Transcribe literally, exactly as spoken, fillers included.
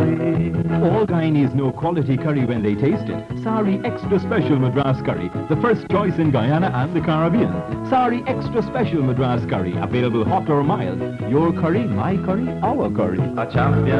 curry. All Guyanese know quality curry when they taste it. Sari Extra Special Madras Curry, the first choice in Guyana and the Caribbean. Sari Extra Special Madras Curry, available hot or mild. Your curry, my curry, our curry. A champion.